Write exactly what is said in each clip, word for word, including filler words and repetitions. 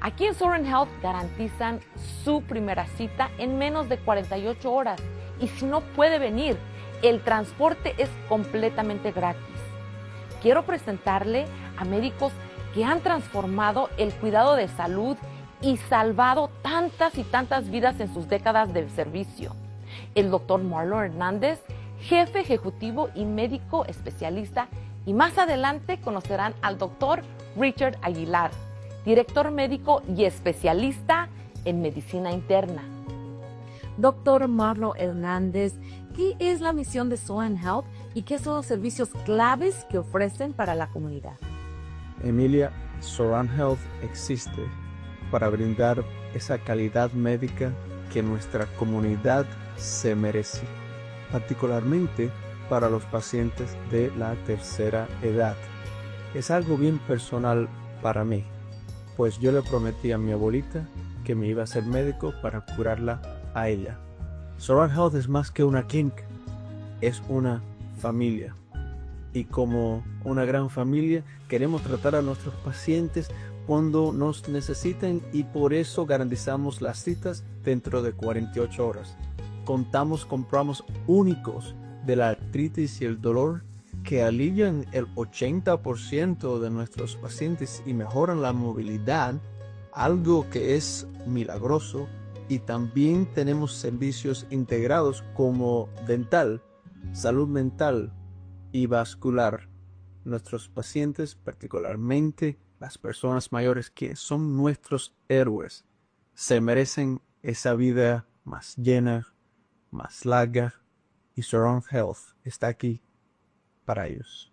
Aquí en Soaring Health garantizan su primera cita en menos de cuarenta y ocho horas. Y si no puede venir, el transporte es completamente gratis. Quiero presentarle a médicos que han transformado el cuidado de salud y salvado tantas y tantas vidas en sus décadas de servicio. El doctor Marlon Hernández, jefe ejecutivo y médico especialista, y más adelante conocerán al doctor Richard Aguilar, director médico y especialista en medicina interna. Doctor Marlon Hernández, ¿qué es la misión de Soaring Health y qué son los servicios claves que ofrecen para la comunidad? Emilia, Soaring Health existe para brindar esa calidad médica que nuestra comunidad se merece, particularmente para los pacientes de la tercera edad. Es algo bien personal para mí, pues yo le prometí a mi abuelita que me iba a ser médico para curarla a ella. Soaring Health es más que una clínica, es una familia. Y como una gran familia, queremos tratar a nuestros pacientes cuando nos necesiten y por eso garantizamos las citas dentro de cuarenta y ocho horas. Contamos con programas únicos de la artritis y el dolor que alivian el ochenta por ciento de nuestros pacientes y mejoran la movilidad, algo que es milagroso. Y también tenemos servicios integrados como dental, salud mental y vascular. Nuestros pacientes, particularmente las personas mayores que son nuestros héroes, se merecen esa vida más llena, más larga, y Soaring Health está aquí para ellos.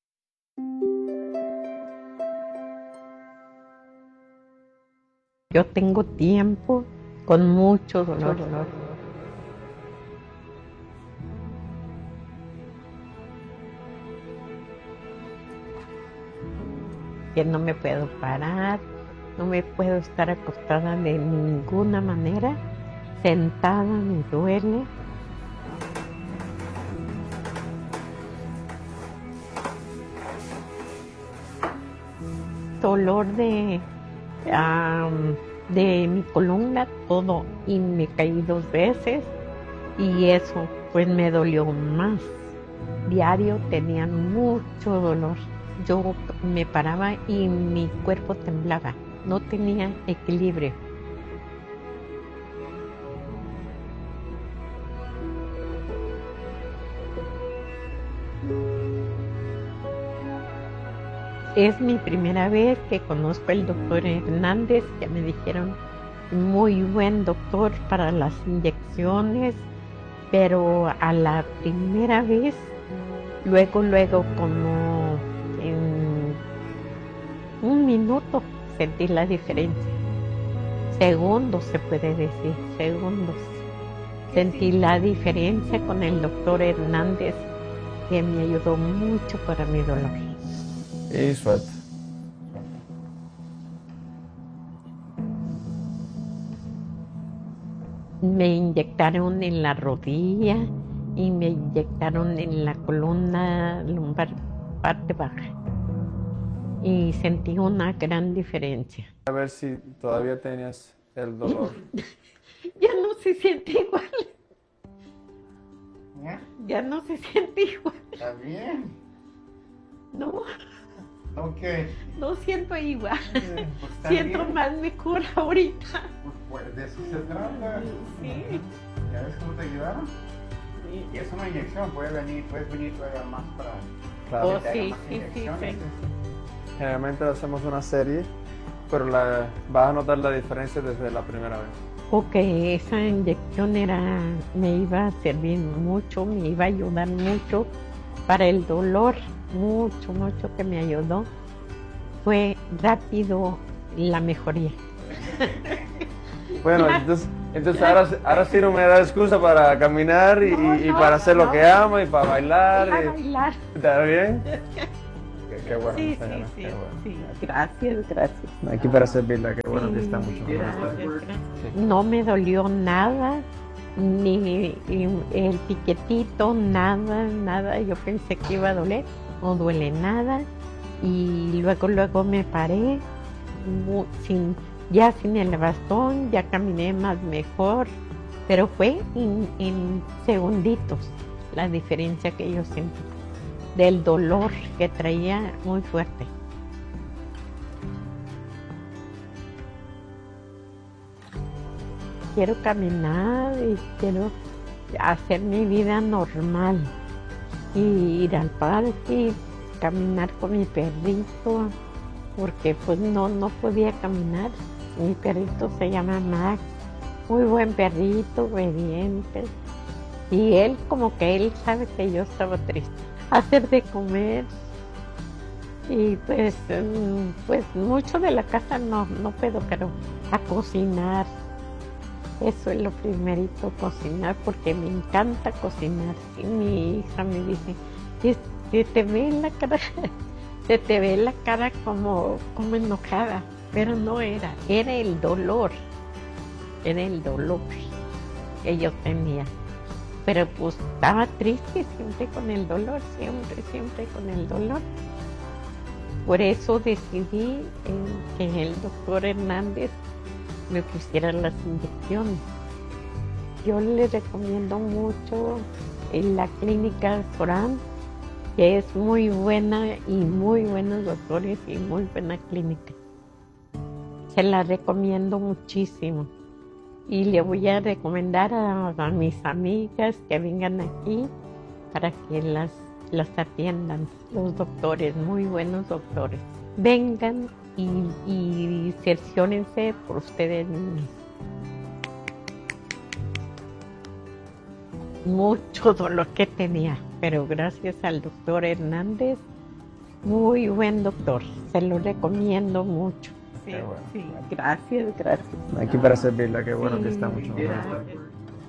Yo tengo tiempo con mucho dolor. dolor. Que no me puedo parar, no me puedo estar acostada de ninguna manera, sentada me duele. Dolor de, um, de mi columna, todo, y me caí dos veces y eso pues me dolió más. Diario tenía mucho dolor. Yo me paraba y mi cuerpo temblaba, no tenía equilibrio. Es mi primera vez que conozco al doctor Hernández, ya me dijeron, muy buen doctor para las inyecciones, pero a la primera vez, luego, luego como en un minuto sentí la diferencia. Segundos se puede decir, segundos. Sentí la diferencia con el doctor Hernández, que me ayudó mucho para mi dolor. Y suelta. Me inyectaron en la rodilla y me inyectaron en la columna lumbar, parte baja. Y sentí una gran diferencia. A ver si todavía tenías el dolor. Ya no se siente igual. ¿Ya? Ya no se siente igual. ¿Está bien? No, Ok. no siento igual. Eh, pues está Siento bien. más mejor ahorita. Pues, pues de eso se trata. Sí. ¿Ya ves cómo te ayudaron? Y es una inyección, puedes venir, puedes venir todavía más para Claro. Oh, que te hagan sí, más sí, sí, inyecciones. sí. Generalmente hacemos una serie, pero la, vas a notar la diferencia desde la primera vez. Ok, esa inyección era, me iba a servir mucho, me iba a ayudar mucho para el dolor, mucho, mucho que me ayudó. Fue rápido la mejoría. Bueno, entonces, entonces ahora, ahora sí no me da excusa para caminar y, No, y no, para hacer lo no. que amo y para bailar. Para y- bailar. ¿Está bien? Qué, qué bueno, Sí, sí, señora, sí, qué bueno. sí. Gracias, gracias. Aquí para servirla, qué bueno que está mucho. Gracias, gracias. No me dolió nada, ni el piquetito, nada, nada. Yo pensé que iba a doler, no duele nada. Y luego, luego me paré mu- sin, Ya sin el bastón, ya caminé más mejor, pero fue en, en segunditos la diferencia que yo sentí del dolor que traía muy fuerte. Quiero caminar y quiero hacer mi vida normal y ir al parque, caminar con mi perrito, porque pues no, no podía caminar. Mi perrito se llama Max, muy buen perrito, obediente. Y él como que él sabe que yo estaba triste. Hacer de comer. Y pues, pues mucho de la casa no, no puedo, pero a cocinar. Eso es lo primerito, cocinar, porque me encanta cocinar. Y mi hija me dice, se te ve la cara, se te ve la cara como, como enojada. Pero no era, era el dolor, era el dolor que yo tenía. Pero pues estaba triste siempre con el dolor, siempre, siempre con el dolor. Por eso decidí eh, que el doctor Hernández me pusiera las inyecciones. Yo le recomiendo mucho en la clínica Soran, que es muy buena y muy buenos doctores y muy buena clínica. Se la recomiendo muchísimo y le voy a recomendar a, a mis amigas que vengan aquí para que las, las atiendan, los doctores, muy buenos doctores. Vengan y, y cerciórense por ustedes mismos. Mucho dolor que tenía, pero gracias al doctor Hernández, muy buen doctor, se lo recomiendo mucho. Sí, Qué bueno. sí, gracias, gracias. Aquí para servirla, qué bueno Sí, que está mucho mejor. gracias.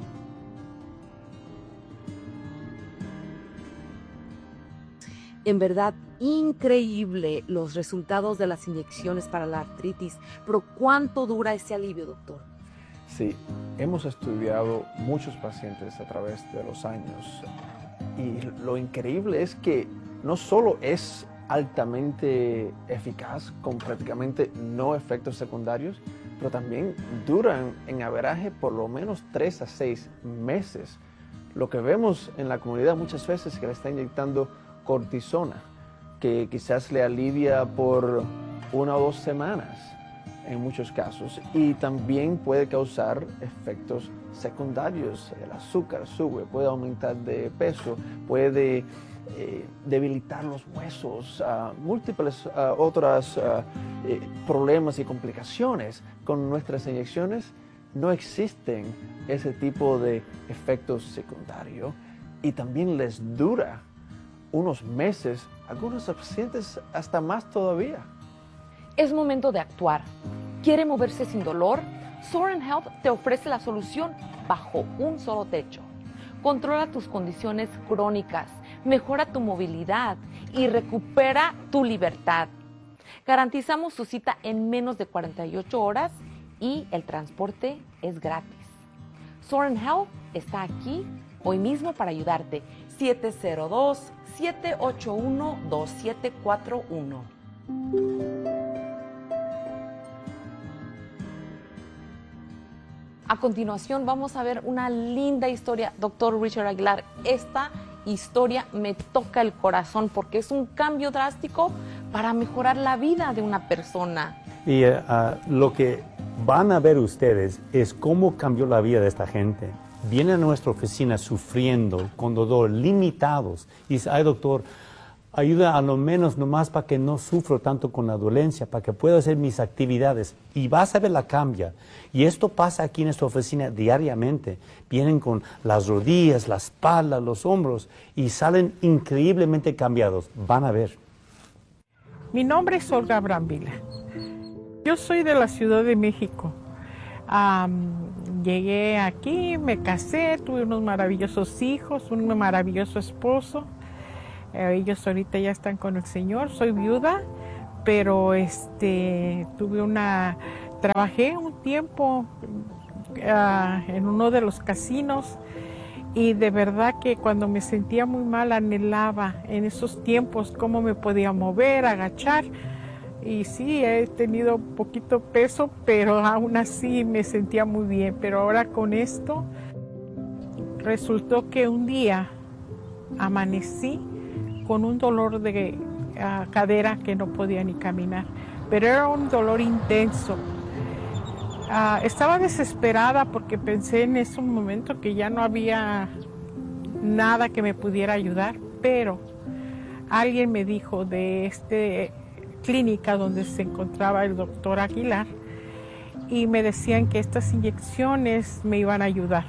En verdad, increíble los resultados de las inyecciones para la artritis. Pero ¿cuánto dura ese alivio, doctor? Sí, hemos estudiado muchos pacientes a través de los años y lo increíble es que no solo es altamente eficaz con prácticamente no efectos secundarios, pero también duran en averaje por lo menos tres a seis meses. Lo que vemos en la comunidad muchas veces es que le está inyectando cortisona, que quizás le alivia por una o dos semanas en muchos casos y también puede causar efectos secundarios. El azúcar sube, puede aumentar de peso, puede eh, debilitar los huesos, uh, múltiples uh, otros uh, eh, problemas y complicaciones. Con nuestras inyecciones no existen ese tipo de efectos secundarios y también les dura unos meses, algunos pacientes hasta más todavía. Es momento de actuar. ¿Quiere moverse sin dolor? Soran Health te ofrece la solución bajo un solo techo. Controla tus condiciones crónicas, mejora tu movilidad y recupera tu libertad. Garantizamos su cita en menos de cuarenta y ocho horas y el transporte es gratis. Soran Health está aquí hoy mismo para ayudarte. siete cero dos, siete ocho uno, dos siete cuatro uno. A continuación vamos a ver una linda historia, doctor Richard Aguilar. Esta historia me toca el corazón porque es un cambio drástico para mejorar la vida de una persona. Y uh, lo que van a ver ustedes es cómo cambió la vida de esta gente. Vienen a nuestra oficina sufriendo, con dolor, limitados. Y dice, ay doctor, ayuda a lo menos nomás para que no sufro tanto con la dolencia, para que pueda hacer mis actividades. Y vas a ver la cambia. Y esto pasa aquí en nuestra oficina diariamente. Vienen con las rodillas, la espalda, los hombros y salen increíblemente cambiados. Van a ver. Mi nombre es Olga Brambila. Yo soy de la Ciudad de México. Um, llegué aquí, me casé, tuve unos maravillosos hijos, un maravilloso esposo. Eh, ellos ahorita ya están con el Señor. Soy viuda, pero este, tuve una, trabajé un tiempo uh, en uno de los casinos y de verdad que cuando me sentía muy mal anhelaba en esos tiempos cómo me podía mover, agachar. y sí, he tenido poquito peso, pero aún así me sentía muy bien. Pero ahora con esto, resultó que un día amanecí con un dolor de uh, cadera que no podía ni caminar, pero era un dolor intenso. Uh, estaba desesperada porque pensé en ese momento que ya no había nada que me pudiera ayudar, pero alguien me dijo de esta clínica donde se encontraba el doctor Aguilar y me decían que estas inyecciones me iban a ayudar.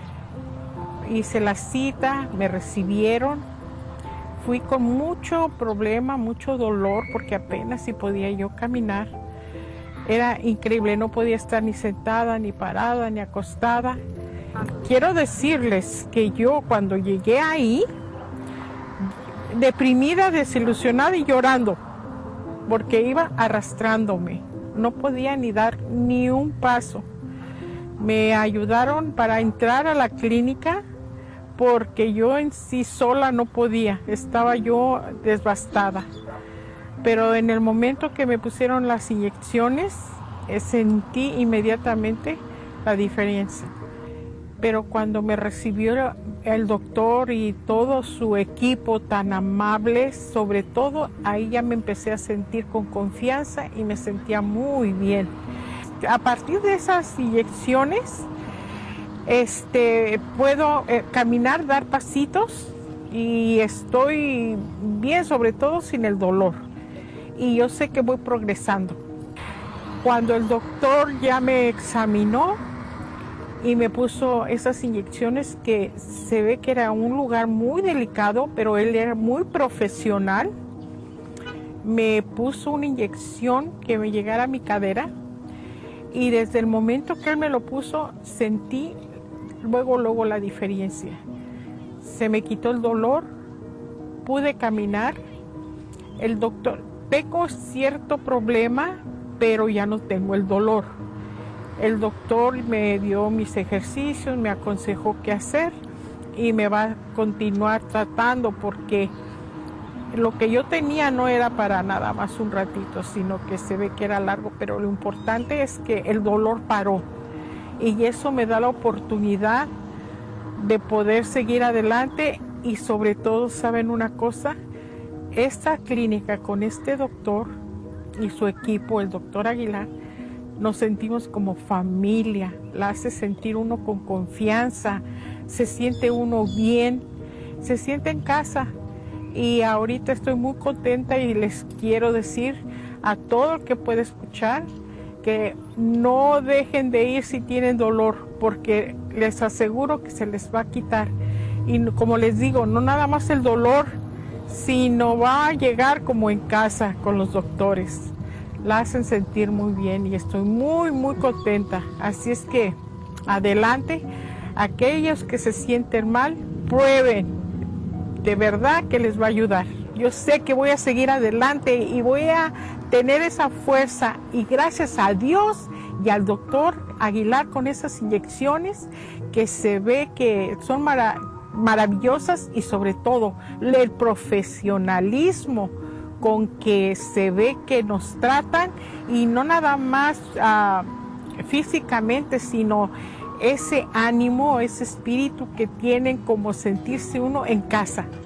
Hice la cita, me recibieron, fui con mucho problema, mucho dolor porque apenas si podía yo caminar. Era increíble, no podía estar ni sentada, ni parada, ni acostada. Quiero decirles que yo cuando llegué ahí, deprimida, desilusionada y llorando, porque iba arrastrándome. No podía ni dar ni un paso. Me ayudaron para entrar a la clínica porque yo en sí sola no podía. Estaba yo devastada. Pero en el momento que me pusieron las inyecciones, eh, sentí inmediatamente la diferencia. Pero cuando me recibió el doctor y todo su equipo tan amable, sobre todo ahí ya me empecé a sentir con confianza y me sentía muy bien. A partir de esas inyecciones, este, puedo eh, caminar, dar pasitos y estoy bien, sobre todo sin el dolor. Y yo sé que voy progresando. Cuando el doctor ya me examinó y me puso esas inyecciones, que se ve que era un lugar muy delicado, pero él era muy profesional, me puso una inyección que me llegara a mi cadera y desde el momento que él me lo puso sentí luego, luego la diferencia. Se me quitó el dolor, pude caminar. El doctor, tengo cierto problema, pero ya no tengo el dolor. El doctor me dio mis ejercicios, me aconsejó qué hacer y me va a continuar tratando porque lo que yo tenía no era para nada más un ratito, sino que se ve que era largo, pero lo importante es que el dolor paró y eso me da la oportunidad de poder seguir adelante y sobre todo, ¿saben una cosa? Esta clínica con este doctor y su equipo, el doctor Aguilar, nos sentimos como familia, la hace sentir uno con confianza, se siente uno bien, se siente en casa. Y ahorita estoy muy contenta y les quiero decir a todo el que puede escuchar que no dejen de ir si tienen dolor, porque les aseguro que se les va a quitar. Y como les digo, no nada más el dolor, sino va a llegar como en casa con los doctores. La hacen sentir muy bien y estoy muy, muy contenta. Así es que adelante, aquellos que se sienten mal, prueben. De verdad que les va a ayudar. Yo sé que voy a seguir adelante y voy a tener esa fuerza y gracias a Dios y al doctor Aguilar con esas inyecciones que se ve que son mara maravillosas y sobre todo el profesionalismo con que se ve que nos tratan y no nada más uh, físicamente, sino ese ánimo, ese espíritu que tienen como sentirse uno en casa.